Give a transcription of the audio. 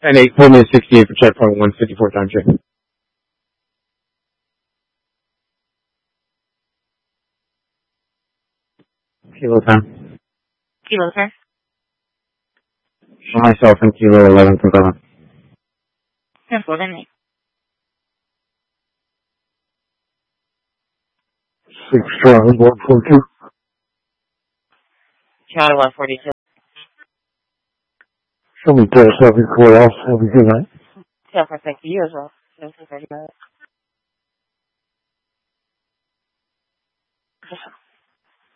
And 8, 4 minutes 68 for checkpoint 154 time check. Kilo time. Kilo, sir. Show myself in Kilo 11 for Bella. 10-4, then 8. 6 Charlie 142. Charlie 142. Show me 10-7 else. Have a good night. 10-4, thank you as well. 10-4, 30 minutes.